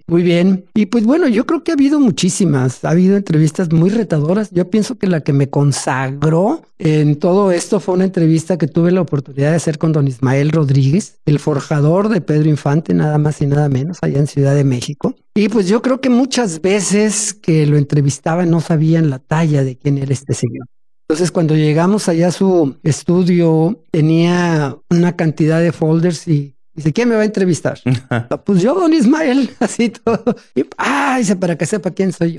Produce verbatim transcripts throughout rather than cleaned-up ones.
muy bien. Y pues bueno, yo creo que ha habido muchísimas, ha habido entrevistas muy retadoras. Yo pienso que la que me consagró en todo esto fue una entrevista que tuve la oportunidad de hacer con don Ismael Rodríguez, el forjador de Pedro Infante, nada más y nada menos, allá en Ciudad de México. Y pues yo creo que muchas veces que lo entrevistaba no sabían la talla de quién era este señor. Entonces, cuando llegamos allá a su estudio, tenía una cantidad de folders y dice, ¿quién me va a entrevistar? Pues yo, don Ismael, así todo. Y, ah, dice, para que sepa quién soy yo.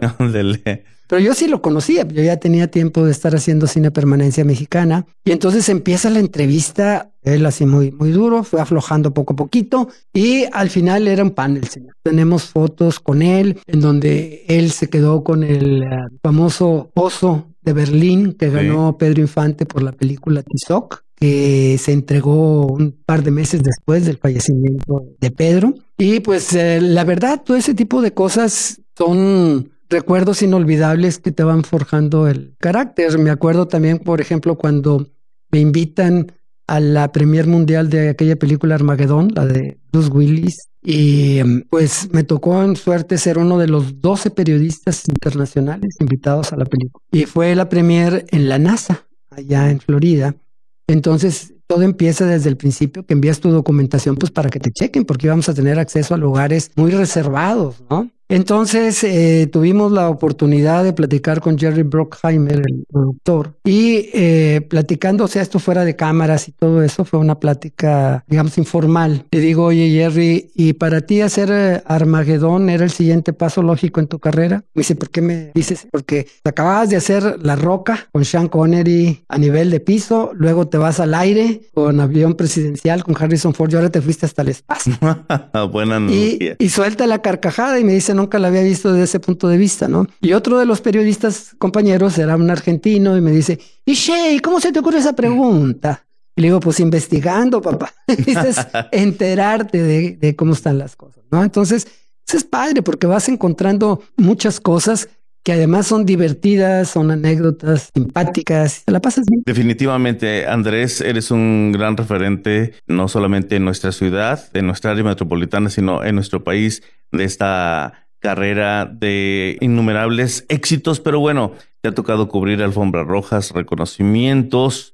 Pero yo sí lo conocía, yo ya tenía tiempo de estar haciendo cine permanencia mexicana. Y entonces empieza la entrevista, él así muy, muy duro, fue aflojando poco a poquito. Y al final era un panel, señor. Tenemos fotos con él, en donde él se quedó con el uh, famoso oso de Berlín que ganó sí. Pedro Infante por la película Tizoc, que se entregó un par de meses después del fallecimiento de Pedro. Y pues eh, la verdad, todo ese tipo de cosas son recuerdos inolvidables que te van forjando el carácter. Me acuerdo también, por ejemplo, cuando me invitan a la premier mundial de aquella película Armagedón, la de Bruce Willis, y pues me tocó en suerte ser uno de los doce periodistas internacionales invitados a la película. Y fue la premier en la NASA, allá en Florida. Entonces, todo empieza desde el principio, que envías tu documentación pues para que te chequen, porque íbamos a tener acceso a lugares muy reservados, ¿no? Entonces, eh, tuvimos la oportunidad de platicar con Jerry Bruckheimer, el productor, y eh, platicando, o sea, esto fuera de cámaras y todo eso, fue una plática, digamos, informal. Le digo, oye, Jerry, ¿y para ti hacer eh, Armagedón era el siguiente paso lógico en tu carrera? Me dice, ¿por qué me dices? Porque acababas de hacer La Roca con Sean Connery a nivel de piso, luego te vas al aire con Avión Presidencial con Harrison Ford y ahora te fuiste hasta el espacio. Buena analogía. Y, y suelta la carcajada y me dice, nunca la había visto desde ese punto de vista, ¿no? Y otro de los periodistas compañeros era un argentino y me dice, ¿y Shea, cómo se te ocurre esa pregunta? Y le digo, pues investigando, papá. Dices, enterarte de, de cómo están las cosas, ¿no? Entonces, eso es padre porque vas encontrando muchas cosas que además son divertidas, son anécdotas simpáticas, te la pasas bien. Definitivamente, Andrés, eres un gran referente, no solamente en nuestra ciudad, en nuestra área metropolitana, sino en nuestro país, de esta carrera de innumerables éxitos. Pero bueno, te ha tocado cubrir alfombras rojas, reconocimientos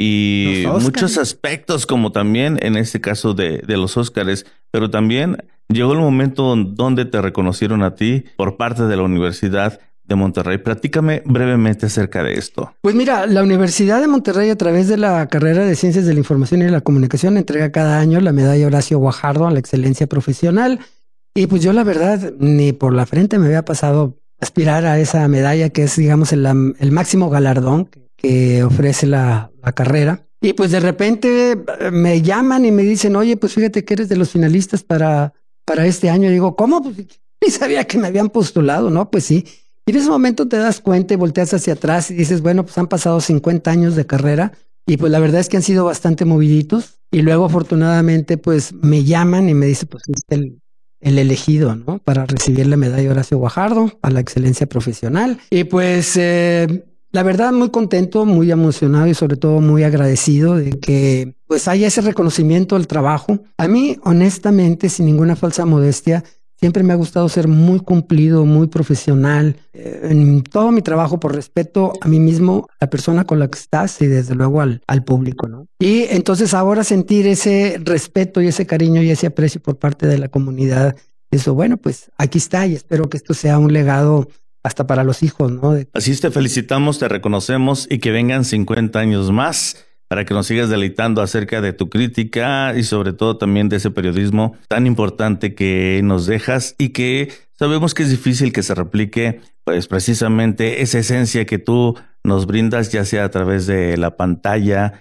y muchos aspectos, como también en este caso de, de los Óscares. Pero también llegó el momento donde te reconocieron a ti por parte de la Universidad de Monterrey. Platícame brevemente acerca de esto. Pues mira, la Universidad de Monterrey, a través de la carrera de Ciencias de la Información y la Comunicación, entrega cada año la medalla Horacio Guajardo a la excelencia profesional. Y pues yo la verdad, ni por la frente me había pasado aspirar a esa medalla, que es, digamos, el, el máximo galardón que, que ofrece la, la carrera. Y pues de repente me llaman y me dicen, oye, pues fíjate que eres de los finalistas para, para este año. Y digo, ¿cómo? Pues ni sabía que me habían postulado, ¿no? Pues sí. Y en ese momento te das cuenta y volteas hacia atrás y dices, bueno, pues han pasado cincuenta años de carrera y pues la verdad es que han sido bastante moviditos. Y luego afortunadamente pues me llaman y me dicen, pues es el, el elegido, ¿no? Para recibir la medalla Horacio Guajardo a la excelencia profesional. Y pues eh, la verdad muy contento, muy emocionado y sobre todo muy agradecido de que pues haya ese reconocimiento al trabajo. A mí, honestamente, sin ninguna falsa modestia, siempre me ha gustado ser muy cumplido, muy profesional eh, en todo mi trabajo, por respeto a mí mismo, a la persona con la que estás y desde luego al, al público, ¿no? Y entonces ahora sentir ese respeto y ese cariño y ese aprecio por parte de la comunidad, eso, bueno, pues aquí está y espero que esto sea un legado hasta para los hijos, ¿no? De... Así es, te felicitamos, te reconocemos y que vengan cincuenta años más para que nos sigas deleitando acerca de tu crítica y sobre todo también de ese periodismo tan importante que nos dejas y que sabemos que es difícil que se replique, pues precisamente esa esencia que tú nos brindas, ya sea a través de la pantalla,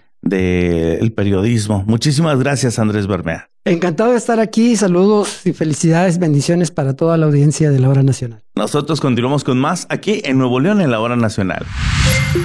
del periodismo. Muchísimas gracias, Andrés Bermea. Encantado de estar aquí. Saludos y felicidades, bendiciones para toda la audiencia de La Hora Nacional. Nosotros continuamos con más aquí en Nuevo León en La Hora Nacional.